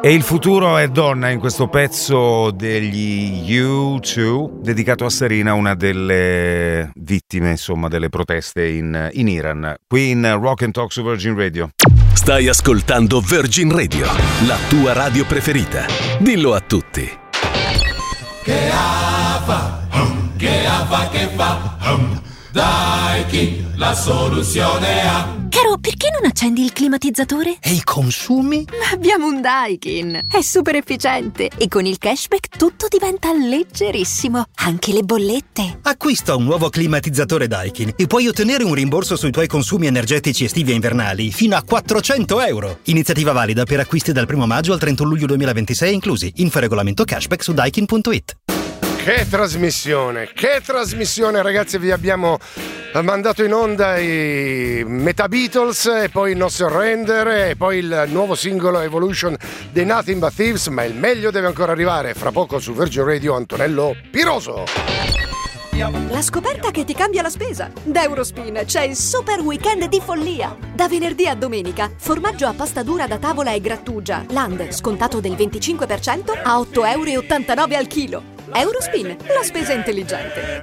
E il futuro è donna in questo pezzo degli U2 dedicato a Serena, una delle vittime, insomma, delle proteste in Iran. Qui in Rock and Talk su Virgin Radio. Stai ascoltando Virgin Radio, la tua radio preferita. Dillo a tutti. Che fa? Daikin, la soluzione ha. Caro, perché non accendi il climatizzatore? E i consumi? Ma abbiamo un Daikin, è super efficiente e con il cashback tutto diventa leggerissimo, anche le bollette. Acquista un nuovo climatizzatore Daikin e puoi ottenere un rimborso sui tuoi consumi energetici estivi e invernali fino a €400. Iniziativa valida per acquisti dal 1 maggio al 31 luglio 2026 inclusi. Info regolamento cashback su daikin.it. Che trasmissione, ragazzi, vi abbiamo mandato in onda i Meta Beatles e poi No Surrender e poi il nuovo singolo Evolution dei Nothing But Thieves, ma il meglio deve ancora arrivare. Fra poco su Virgin Radio Antonello Piroso. La scoperta che ti cambia la spesa. Da Eurospin c'è il super weekend di follia. Da venerdì a domenica, formaggio a pasta dura da tavola e grattugia Land scontato del 25% a €8,89 al chilo. Eurospin, la spesa intelligente.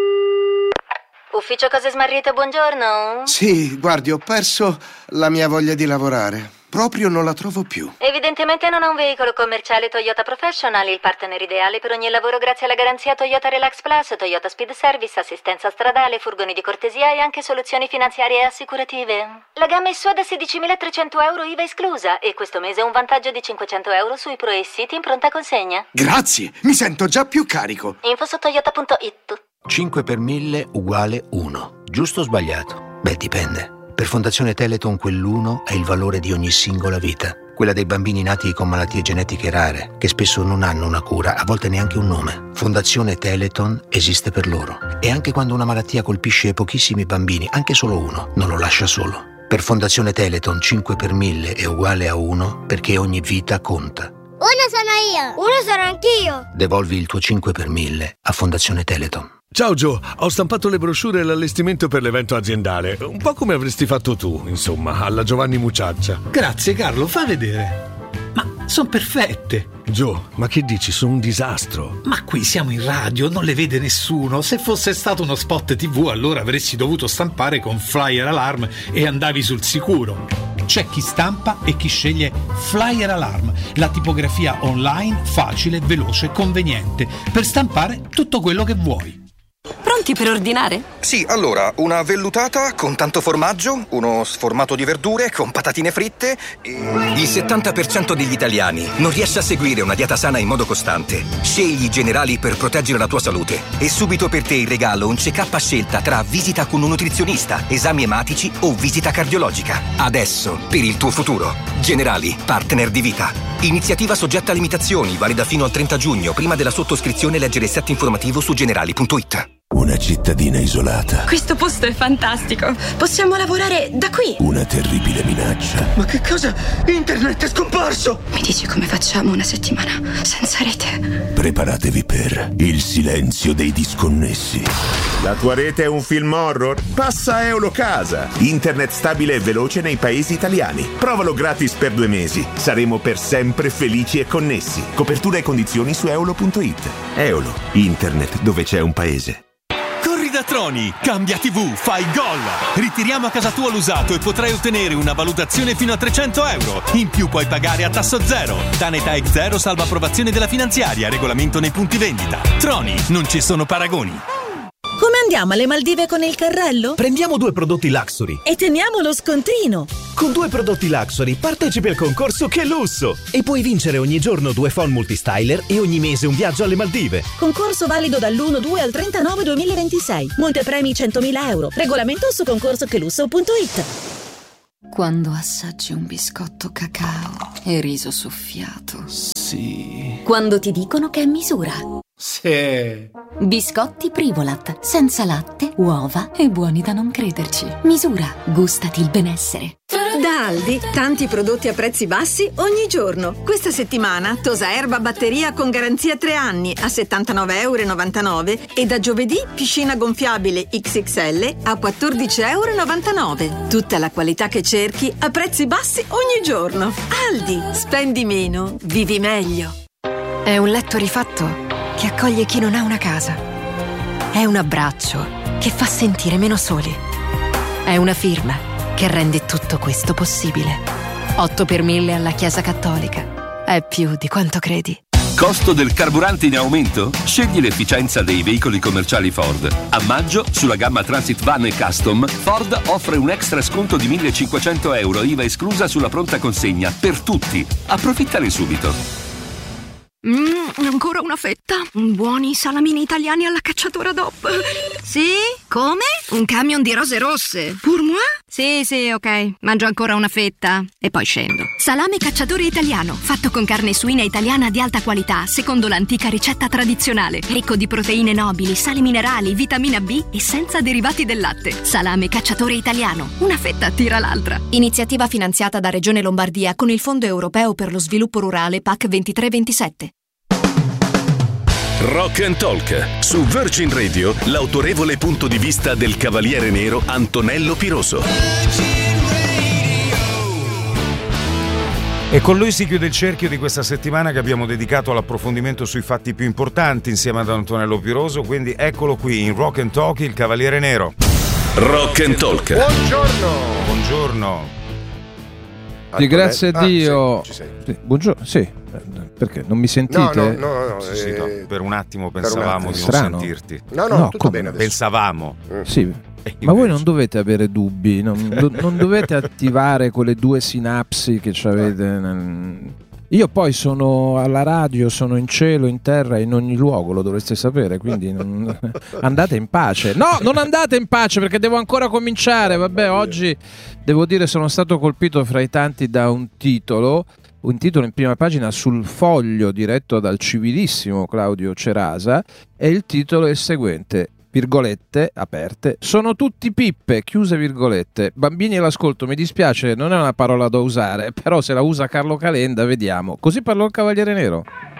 Ufficio cose smarrite, buongiorno. Sì, guardi, ho perso la mia voglia di lavorare. Proprio non la trovo più. Evidentemente non ha un veicolo commerciale Toyota Professional, il partner ideale per ogni lavoro grazie alla garanzia Toyota Relax Plus, Toyota Speed Service, assistenza stradale, furgoni di cortesia e anche soluzioni finanziarie e assicurative. La gamma è sua da €16.300 IVA esclusa e questo mese un vantaggio di €500 sui Pro e City in pronta consegna. Grazie, mi sento già più carico. Info su toyota.it. 5 per 1000 uguale 1. Giusto o sbagliato? Beh, dipende. Per Fondazione Teleton quell'1 è il valore di ogni singola vita. Quella dei bambini nati con malattie genetiche rare, che spesso non hanno una cura, a volte neanche un nome. Fondazione Teleton esiste per loro. E anche quando una malattia colpisce pochissimi bambini, anche solo uno, non lo lascia solo. Per Fondazione Teleton 5 per 1000 è uguale a 1 perché ogni vita conta. 1 sono io. 1 sono anch'io. Devolvi il tuo 5 per 1000 a Fondazione Teleton. Ciao Joe, ho stampato le brochure e l'allestimento per l'evento aziendale. Un po' come avresti fatto tu, insomma, alla Giovanni Mucciaccia. Grazie Carlo, fa vedere. Ma sono perfette. Joe, ma che dici? Sono un disastro. Ma qui siamo in radio, non le vede nessuno. Se fosse stato uno spot TV, allora avresti dovuto stampare con Flyer Alarm e andavi sul sicuro. C'è chi stampa e chi sceglie Flyer Alarm, la tipografia online facile, veloce, conveniente, per stampare tutto quello che vuoi. Pronti per ordinare? Sì, allora, una vellutata con tanto formaggio, uno sformato di verdure con patatine fritte e... Il 70% degli italiani non riesce a seguire una dieta sana in modo costante. Scegli i Generali per proteggere la tua salute. E subito per te in regalo un check-up a scelta tra visita con un nutrizionista, esami ematici o visita cardiologica. Adesso, per il tuo futuro. Generali, partner di vita. Iniziativa soggetta a limitazioni, valida fino al 30 giugno. Prima della sottoscrizione leggere il set informativo su generali.it. Una cittadina isolata. Questo posto è fantastico. Possiamo lavorare da qui. Una terribile minaccia. Ma che cosa? Internet è scomparso! Mi dici come facciamo una settimana senza rete? Preparatevi per il silenzio dei disconnessi. La tua rete è un film horror? Passa a Eulocasa. Internet stabile e veloce nei paesi italiani. Provalo gratis per 2 mesi. Saremo per sempre felici e connessi. Copertura e condizioni su eolo.it. Eolo, internet dove c'è un paese. Da Troni, cambia TV, fai gol! Ritiriamo a casa tua l'usato e potrai ottenere una valutazione fino a €300. In più puoi pagare a tasso zero. Taneta Ex Zero salva approvazione della finanziaria, regolamento nei punti vendita. Troni, non ci sono paragoni. Come andiamo alle Maldive con il carrello? Prendiamo 2 prodotti Luxury e teniamo lo scontrino. Con 2 prodotti Luxury partecipi al concorso Che Lusso e puoi vincere ogni giorno 2 phon multistyler e ogni mese un viaggio alle Maldive. Concorso valido dall'1/2 al 30/9/2026. Montepremi €100.000. Regolamento su concorsochelusso.it. Quando assaggi un biscotto cacao e riso soffiato. Sì. Quando ti dicono che è misura. Sì. Biscotti Privolat, senza latte, uova e buoni da non crederci. Misura, gustati il benessere. Da Aldi, tanti prodotti a prezzi bassi ogni giorno. Questa settimana tosa erba batteria con garanzia 3 anni a €79,99 e da giovedì piscina gonfiabile XXL a €14,99. Tutta la qualità che cerchi a prezzi bassi ogni giorno. Aldi, spendi meno, vivi meglio. È un letto rifatto che accoglie chi non ha una casa. È un abbraccio che fa sentire meno soli. È una firma che rende tutto questo possibile. 8 per 1000 alla Chiesa Cattolica. È più di quanto credi. Costo del carburante in aumento? Scegli l'efficienza dei veicoli commerciali Ford. A maggio, sulla gamma Transit Van e Custom, Ford offre un extra sconto di €1.500, IVA esclusa sulla pronta consegna, per tutti. Approfittane subito. Ancora una fetta. Buoni salamini italiani alla cacciatora DOP. Sì? Come? Un camion di rose rosse. Pour moi? Sì, ok. Mangio ancora una fetta e poi scendo. Salame cacciatore italiano, fatto con carne suina italiana di alta qualità, secondo l'antica ricetta tradizionale. Ricco di proteine nobili, sali minerali, vitamina B e senza derivati del latte. Salame cacciatore italiano. Una fetta tira l'altra. Iniziativa finanziata da Regione Lombardia con il Fondo Europeo per lo Sviluppo Rurale PAC 23-27. Rock and Talk. Su Virgin Radio, l'autorevole punto di vista del Cavaliere Nero Antonello Piroso. E con lui si chiude il cerchio di questa settimana che abbiamo dedicato all'approfondimento sui fatti più importanti insieme ad Antonello Piroso, quindi eccolo qui in Rock and Talk, il Cavaliere Nero. Rock and Talk. Buongiorno. Sì, grazie a Dio. Ci sei. Sì, buongiorno. Sì. Perché non mi sentite? No. Sì, per un attimo pensavamo di non Strano. sentirti. No, tutto bene adesso. Pensavamo. Sì. Ma voi non dovete avere dubbi, non dovete attivare quelle 2 sinapsi che avete. Io poi sono alla radio, sono in cielo, in terra, in ogni luogo, lo dovreste sapere, quindi andate in pace. No, non andate in pace perché devo ancora cominciare. Vabbè, oggi devo dire sono stato colpito fra i tanti da un titolo in prima pagina sul Foglio diretto dal civilissimo Claudio Cerasa, e il titolo è il seguente: virgolette aperte, sono tutti pippe, chiuse virgolette. Bambini all'ascolto, mi dispiace, non è una parola da usare, però se la usa Carlo Calenda vediamo. Così parlò il Cavaliere Nero.